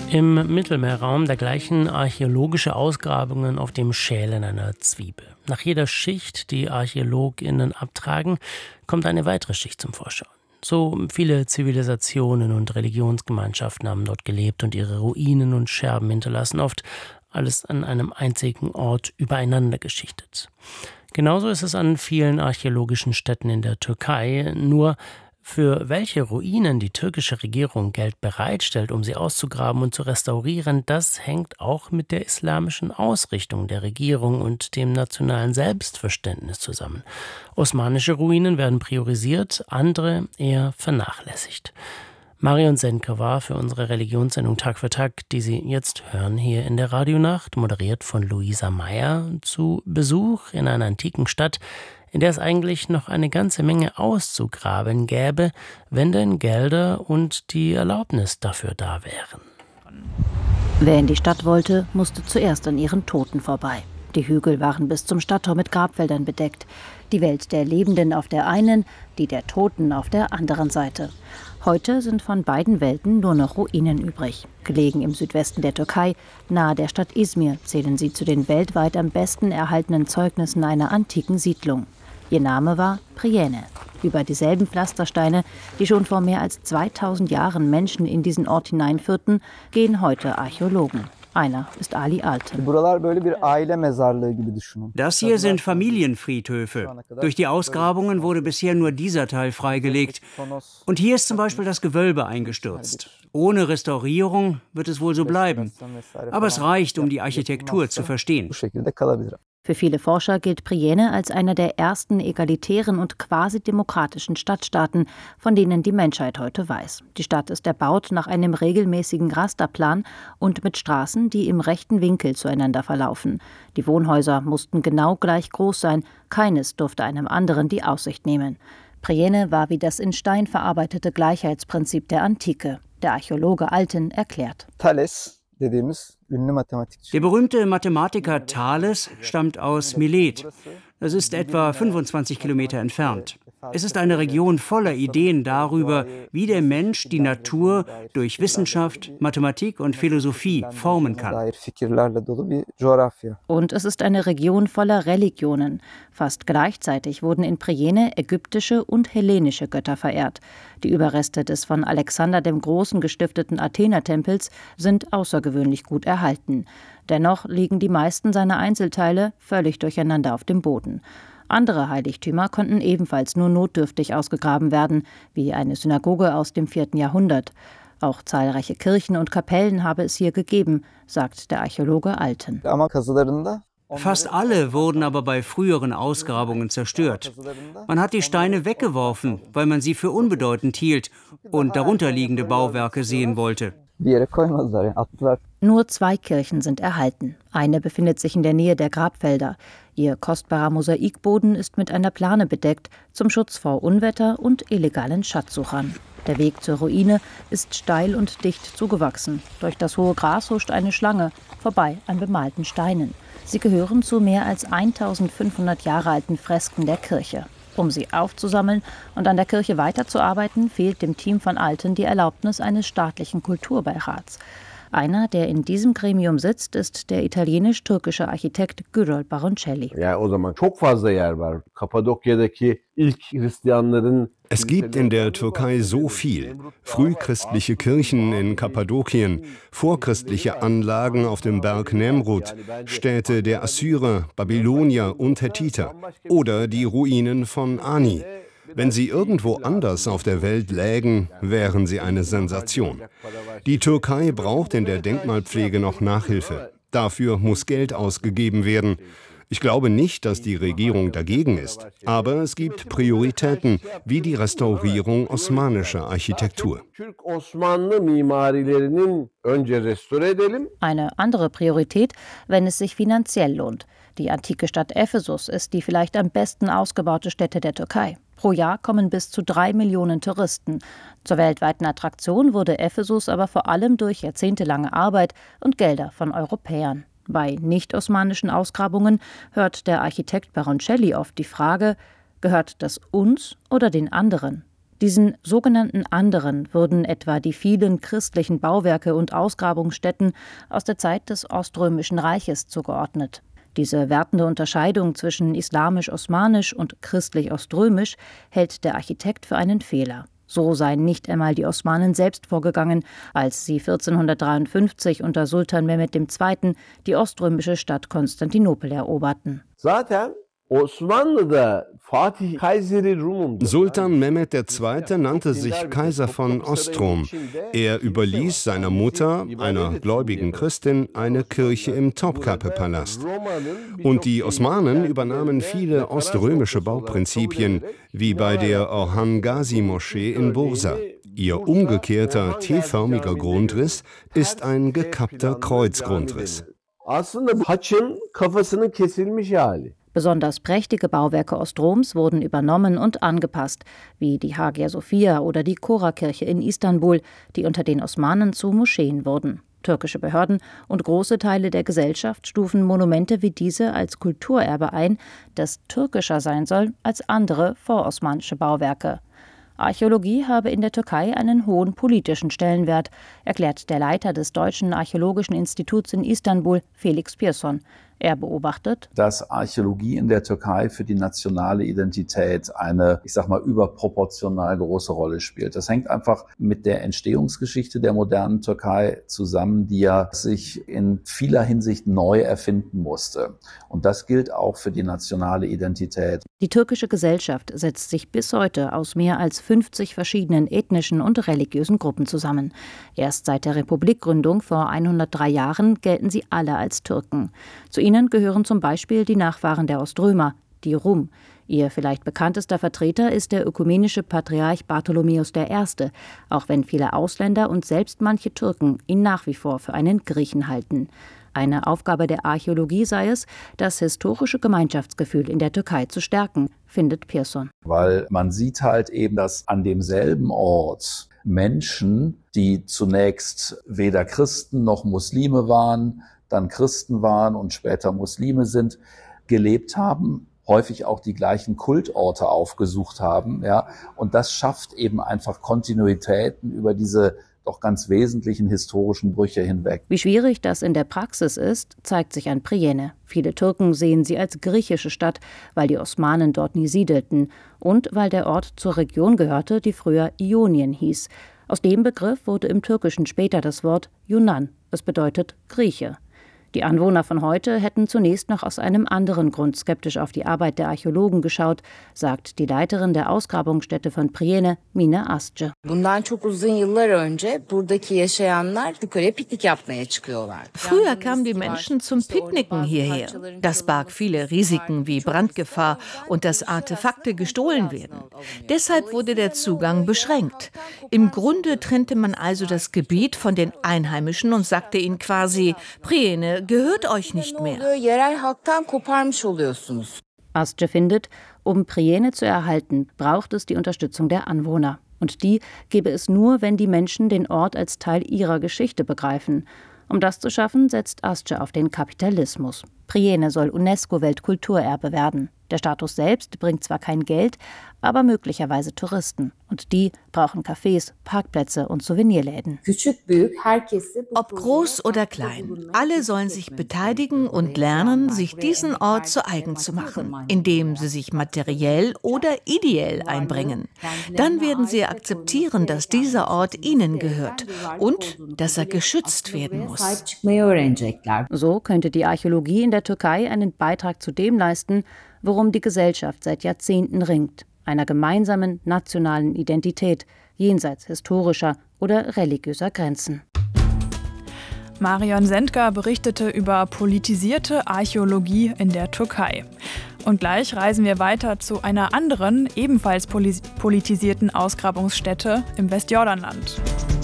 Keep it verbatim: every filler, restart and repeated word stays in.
Im Mittelmeerraum dergleichen archäologische Ausgrabungen auf dem Schälen einer Zwiebel. Nach jeder Schicht, die ArchäologInnen abtragen, kommt eine weitere Schicht zum Vorschein. So viele Zivilisationen und Religionsgemeinschaften haben dort gelebt und ihre Ruinen und Scherben hinterlassen, oft alles an einem einzigen Ort übereinander geschichtet. Genauso ist es an vielen archäologischen Stätten in der Türkei, nur für welche Ruinen die türkische Regierung Geld bereitstellt, um sie auszugraben und zu restaurieren, das hängt auch mit der islamischen Ausrichtung der Regierung und dem nationalen Selbstverständnis zusammen. Osmanische Ruinen werden priorisiert, andere eher vernachlässigt. Marion Senke war für unsere Religionssendung Tag für Tag, die Sie jetzt hören, hier in der Radionacht, moderiert von Luisa Meyer, zu Besuch in einer antiken Stadt, in der es eigentlich noch eine ganze Menge auszugraben gäbe, wenn denn Gelder und die Erlaubnis dafür da wären. Wer in die Stadt wollte, musste zuerst an ihren Toten vorbei. Die Hügel waren bis zum Stadttor mit Grabfeldern bedeckt. Die Welt der Lebenden auf der einen, die der Toten auf der anderen Seite. Heute sind von beiden Welten nur noch Ruinen übrig. Gelegen im Südwesten der Türkei, nahe der Stadt Izmir, zählen sie zu den weltweit am besten erhaltenen Zeugnissen einer antiken Siedlung. Ihr Name war Priene. Über dieselben Pflastersteine, die schon vor mehr als zweitausend Jahren Menschen in diesen Ort hineinführten, gehen heute Archäologen. Einer ist Ali Alten. Das hier sind Familienfriedhöfe. Durch die Ausgrabungen wurde bisher nur dieser Teil freigelegt. Und hier ist zum Beispiel das Gewölbe eingestürzt. Ohne Restaurierung wird es wohl so bleiben. Aber es reicht, um die Architektur zu verstehen. Für viele Forscher gilt Priene als einer der ersten egalitären und quasi demokratischen Stadtstaaten, von denen die Menschheit heute weiß. Die Stadt ist erbaut nach einem regelmäßigen Rasterplan und mit Straßen, die im rechten Winkel zueinander verlaufen. Die Wohnhäuser mussten genau gleich groß sein, keines durfte einem anderen die Aussicht nehmen. Priene war wie das in Stein verarbeitete Gleichheitsprinzip der Antike. Der Archäologe Alten erklärt. Thales. Der berühmte Mathematiker Thales stammt aus Milet. Das ist etwa fünfundzwanzig Kilometer entfernt. Es ist eine Region voller Ideen darüber, wie der Mensch die Natur durch Wissenschaft, Mathematik und Philosophie formen kann. Und es ist eine Region voller Religionen. Fast gleichzeitig wurden in Priene ägyptische und hellenische Götter verehrt. Die Überreste des von Alexander dem Großen gestifteten Athena-Tempels sind außergewöhnlich gut erhalten. Dennoch liegen die meisten seiner Einzelteile völlig durcheinander auf dem Boden. Andere Heiligtümer konnten ebenfalls nur notdürftig ausgegraben werden, wie eine Synagoge aus dem vierten Jahrhundert. Auch zahlreiche Kirchen und Kapellen habe es hier gegeben, sagt der Archäologe Alten. Fast alle wurden aber bei früheren Ausgrabungen zerstört. Man hat die Steine weggeworfen, weil man sie für unbedeutend hielt und darunterliegende Bauwerke sehen wollte. Nur zwei Kirchen sind erhalten. Eine befindet sich in der Nähe der Grabfelder. Ihr kostbarer Mosaikboden ist mit einer Plane bedeckt, zum Schutz vor Unwetter und illegalen Schatzsuchern. Der Weg zur Ruine ist steil und dicht zugewachsen. Durch das hohe Gras huscht eine Schlange, vorbei an bemalten Steinen. Sie gehören zu mehr als eintausendfünfhundert Jahre alten Fresken der Kirche. Um sie aufzusammeln und an der Kirche weiterzuarbeiten, fehlt dem Team von Alten die Erlaubnis eines staatlichen Kulturbeirats. Einer, der in diesem Gremium sitzt, ist der italienisch-türkische Architekt Gürol Baroncelli. Es gibt in der Türkei so viel. Frühchristliche Kirchen in Kappadokien, vorchristliche Anlagen auf dem Berg Nemrut, Städte der Assyrer, Babylonier und Hethiter oder die Ruinen von Ani. Wenn sie irgendwo anders auf der Welt lägen, wären sie eine Sensation. Die Türkei braucht in der Denkmalpflege noch Nachhilfe. Dafür muss Geld ausgegeben werden. Ich glaube nicht, dass die Regierung dagegen ist, aber es gibt Prioritäten, wie die Restaurierung osmanischer Architektur. Eine andere Priorität, wenn es sich finanziell lohnt. Die antike Stadt Ephesus ist die vielleicht am besten ausgebaute Stätte der Türkei. Pro Jahr kommen bis zu drei Millionen Touristen. Zur weltweiten Attraktion wurde Ephesus aber vor allem durch jahrzehntelange Arbeit und Gelder von Europäern. Bei nicht-osmanischen Ausgrabungen hört der Architekt Baroncelli oft die Frage, gehört das uns oder den anderen? Diesen sogenannten anderen wurden etwa die vielen christlichen Bauwerke und Ausgrabungsstätten aus der Zeit des Oströmischen Reiches zugeordnet. Diese wertende Unterscheidung zwischen islamisch-osmanisch und christlich-oströmisch hält der Architekt für einen Fehler. So seien nicht einmal die Osmanen selbst vorgegangen, als sie vierzehnhundertdreiundfünfzig unter Sultan Mehmed der Zweite. die oströmische Stadt Konstantinopel eroberten. Sultan Mehmed der Zweite. nannte sich Kaiser von Ostrom. Er überließ seiner Mutter, einer gläubigen Christin, eine Kirche im Topkapi-Palast. Und die Osmanen übernahmen viele oströmische Bauprinzipien, wie bei der Orhan Gazi-Moschee in Bursa. Ihr umgekehrter T-förmiger Grundriss ist ein gekappter Kreuzgrundriss. Besonders prächtige Bauwerke Ostroms wurden übernommen und angepasst, wie die Hagia Sophia oder die Chora-Kirche in Istanbul, die unter den Osmanen zu Moscheen wurden. Türkische Behörden und große Teile der Gesellschaft stufen Monumente wie diese als Kulturerbe ein, das türkischer sein soll als andere vorosmanische Bauwerke. Archäologie habe in der Türkei einen hohen politischen Stellenwert, erklärt der Leiter des Deutschen Archäologischen Instituts in Istanbul, Felix Pierson. Er beobachtet, dass Archäologie in der Türkei für die nationale Identität eine, ich sag mal, überproportional große Rolle spielt. Das hängt einfach mit der Entstehungsgeschichte der modernen Türkei zusammen, die ja sich in vieler Hinsicht neu erfinden musste. Und das gilt auch für die nationale Identität. Die türkische Gesellschaft setzt sich bis heute aus mehr als fünfzig verschiedenen ethnischen und religiösen Gruppen zusammen. Erst seit der Republikgründung vor hundertdrei Jahren gelten sie alle als Türken. Zu ihnen gehören zum Beispiel die Nachfahren der Oströmer, die Rum. Ihr vielleicht bekanntester Vertreter ist der ökumenische Patriarch Bartholomäus der Erste., auch wenn viele Ausländer und selbst manche Türken ihn nach wie vor für einen Griechen halten. Eine Aufgabe der Archäologie sei es, das historische Gemeinschaftsgefühl in der Türkei zu stärken, findet Pierson. Weil man sieht halt eben, dass an demselben Ort Menschen, die zunächst weder Christen noch Muslime waren, dann Christen waren und später Muslime sind, gelebt haben, häufig auch die gleichen Kultorte aufgesucht haben, ja, und das schafft eben einfach Kontinuitäten über diese doch ganz wesentlichen historischen Brüche hinweg. Wie schwierig das in der Praxis ist, zeigt sich an Priene. Viele Türken sehen sie als griechische Stadt, weil die Osmanen dort nie siedelten und weil der Ort zur Region gehörte, die früher Ionien hieß. Aus dem Begriff wurde im Türkischen später das Wort Yunan. Es bedeutet Grieche. Die Anwohner von heute hätten zunächst noch aus einem anderen Grund skeptisch auf die Arbeit der Archäologen geschaut, sagt die Leiterin der Ausgrabungsstätte von Priene, Mine Asce. Früher kamen die Menschen zum Picknicken hierher. Das barg viele Risiken wie Brandgefahr und dass Artefakte gestohlen werden. Deshalb wurde der Zugang beschränkt. Im Grunde trennte man also das Gebiet von den Einheimischen und sagte ihnen quasi, Priene gehört euch nicht mehr. Asce findet, um Priene zu erhalten, braucht es die Unterstützung der Anwohner. Und die gäbe es nur, wenn die Menschen den Ort als Teil ihrer Geschichte begreifen. Um das zu schaffen, setzt Asce auf den Kapitalismus. Priene soll UNESCO-Weltkulturerbe werden. Der Status selbst bringt zwar kein Geld, aber möglicherweise Touristen. Und die brauchen Cafés, Parkplätze und Souvenirläden. Ob groß oder klein, alle sollen sich beteiligen und lernen, sich diesen Ort zu eigen zu machen, indem sie sich materiell oder ideell einbringen. Dann werden sie akzeptieren, dass dieser Ort ihnen gehört und dass er geschützt werden muss. So könnte die Archäologie in der Türkei einen Beitrag zu dem leisten, worum die Gesellschaft seit Jahrzehnten ringt, einer gemeinsamen nationalen Identität, jenseits historischer oder religiöser Grenzen. Marion Sendker berichtete über politisierte Archäologie in der Türkei. Und gleich reisen wir weiter zu einer anderen, ebenfalls politisierten Ausgrabungsstätte im Westjordanland.